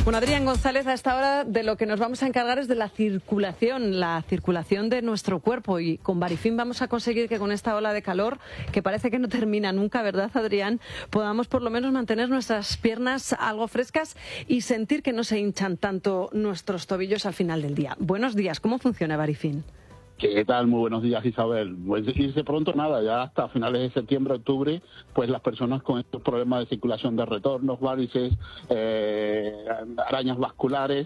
Bueno, Adrián González, a esta hora de lo que nos vamos a encargar es de la circulación de nuestro cuerpo, y con Barifin vamos a conseguir que con esta ola de calor, que parece que no termina nunca, ¿verdad, Adrián?, podamos por lo menos mantener nuestras piernas algo frescas y sentir que no se hinchan tanto nuestros tobillos al final del día. Buenos días, ¿cómo funciona Barifin? ¿Qué tal? Muy buenos días, Isabel. Pues irse pronto nada, ya hasta finales de septiembre, octubre, pues las personas con estos problemas de circulación de retornos, varices, arañas vasculares,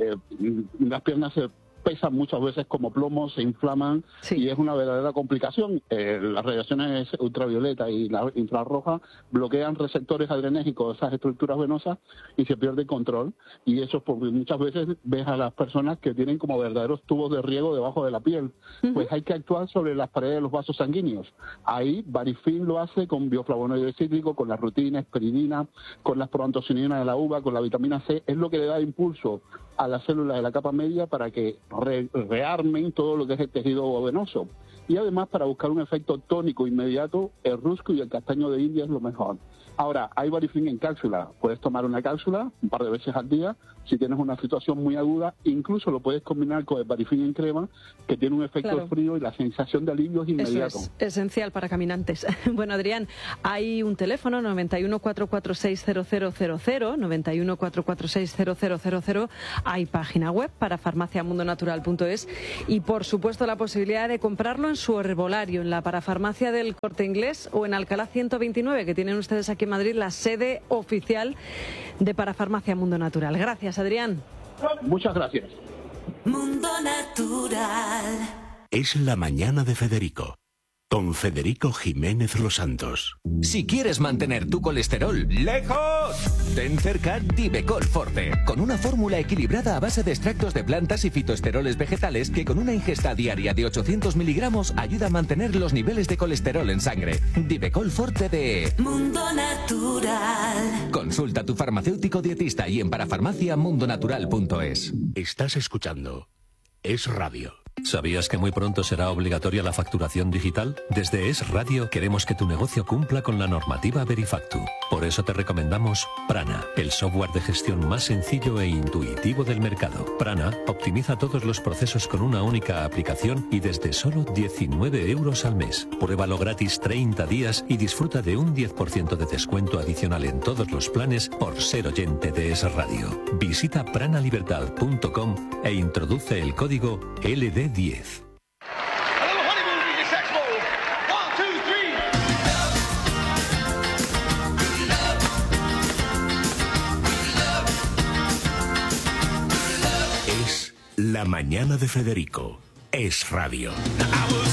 las piernas se pesan muchas veces como plomo, se inflaman, sí, y es una verdadera complicación. Las radiaciones ultravioleta y la infrarroja bloquean receptores adrenérgicos de esas estructuras venosas y se pierde el control. Y eso es porque muchas veces ves a las personas que tienen como verdaderos tubos de riego debajo de la piel. Pues hay que actuar sobre las paredes de los vasos sanguíneos. Ahí Barifin lo hace con bioflavonoide cítrico, con la rutina, esperidina, con las proantocininas de la uva, con la vitamina C. Es lo que le da impulso a las células de la capa media para que rearmen todo lo que es el tejido venoso. Y además, para buscar un efecto tónico inmediato, el rusco y el castaño de India es lo mejor. Ahora, hay Barifin en cápsula. Puedes tomar una cápsula un par de veces al día. Si tienes una situación muy aguda, incluso lo puedes combinar con el Barifin en crema, que tiene un efecto frío y la sensación de alivio es inmediato. Eso es esencial para caminantes. Bueno, Adrián, hay un teléfono, 91 446 0000, 91 446 0000. Hay página web para farmaciamundonatural.es y, por supuesto, la posibilidad de comprarlo en su herbolario, en la parafarmacia del Corte Inglés o en Alcalá 129, que tienen ustedes aquí en Madrid la sede oficial de Parafarmacia Mundo Natural. Gracias, Adrián. Muchas gracias. Mundo Natural. Es la mañana de Federico, con Federico Jiménez Los Santos. Si quieres mantener tu colesterol lejos, ten cerca Divecol Forte, con una fórmula equilibrada a base de extractos de plantas y fitoesteroles vegetales que con una ingesta diaria de 800 miligramos ayuda a mantener los niveles de colesterol en sangre. Divecol Forte de Mundo Natural. Consulta a tu farmacéutico dietista y en parafarmaciamundonatural.es. Estás escuchando Es Radio. ¿Sabías que muy pronto será obligatoria la facturación digital? Desde Es Radio queremos que tu negocio cumpla con la normativa Verifactu. Por eso te recomendamos Prana, el software de gestión más sencillo e intuitivo del mercado. Prana optimiza todos los procesos con una única aplicación y desde solo 19 euros al mes. Pruébalo gratis 30 días y disfruta de un 10% de descuento adicional en todos los planes por ser oyente de Es Radio. Visita pranalibertad.com e introduce el código LD10. Es la mañana de Federico. Es Radio.